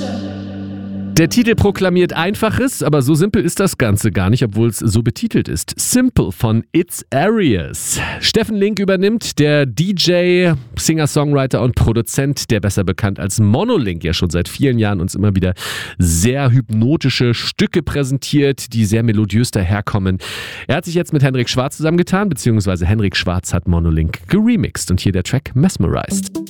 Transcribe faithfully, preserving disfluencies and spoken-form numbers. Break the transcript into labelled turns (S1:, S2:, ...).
S1: Der Titel proklamiert Einfaches, aber so simpel ist das Ganze gar nicht, obwohl es so betitelt ist. Simple von It's Arias. Steffen Link übernimmt, der D J, Singer-Songwriter und Produzent, der besser bekannt als Monolink ja schon seit vielen Jahren uns immer wieder sehr hypnotische Stücke präsentiert, die sehr melodiös daherkommen. Er hat sich jetzt mit Henrik Schwarz zusammengetan, beziehungsweise Henrik Schwarz hat Monolink geremixed und hier der Track Mesmerized.